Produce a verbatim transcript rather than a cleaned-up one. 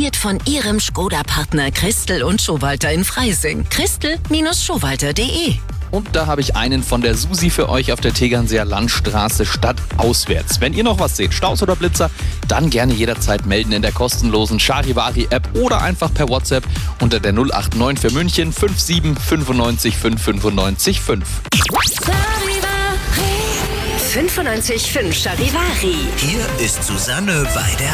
präsentiert von Ihrem Skoda-Partner Christel und Schowalter in Freising. Christel Schowalter punkt de. Und da habe ich einen von der Susi für euch auf der Tegernseer Landstraße stadtauswärts. Wenn ihr noch was seht, Staus oder Blitzer, dann gerne jederzeit melden in der kostenlosen Charivari-App oder einfach per WhatsApp unter der null acht neun für München fünf sieben neun fünf fünf fünf fünf fünf. fünfundneunzig Komma fünf Charivari. Hier ist Susanne bei der